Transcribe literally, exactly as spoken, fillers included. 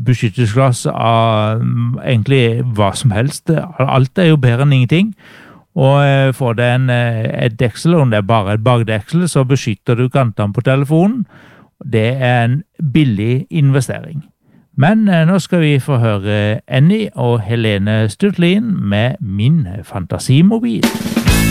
beskyttelsesglass av egentlig hva som helst. Alt er jo bedre enn ingenting. Og får det en, et deksel, om det er bare et bakdeksel, så beskytter du kantene på telefonen. Det er en billig investering. Men nå skal vi få høre Annie og Helene Stutlin med Min Fantasimobil.